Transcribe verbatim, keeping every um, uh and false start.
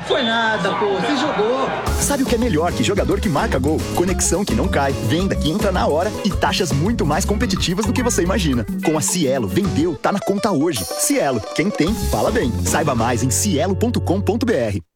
Foi nada, pô. Você jogou. Sabe o que é melhor que jogador que marca gol? Conexão que não cai, venda que entra na hora e taxas muito mais competitivas do que você imagina. Com a Cielo, vendeu, tá na conta hoje. Cielo, quem tem, fala bem. Saiba mais em cielo ponto com ponto br.